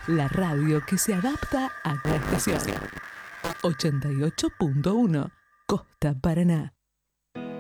la radio que se adapta a cada estación. 88.1 Costa Paraná.